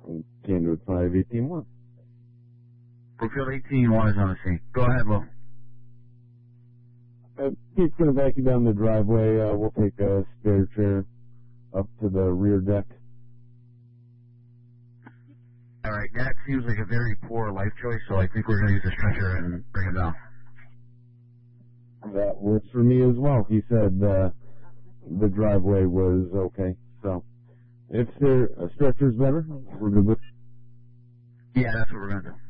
Can't do it 518-1. Brookfield 18-1 is on the scene. Go ahead, Will. Pete's going to vac you down the driveway. We'll take a spare chair up to the rear deck. All right, that seems like a very poor life choice, so I think we're going to use a stretcher and bring him down. That works for me as well. He said the driveway was okay. So if a stretcher's better, we're good with it. Yeah, that's what we're going to do.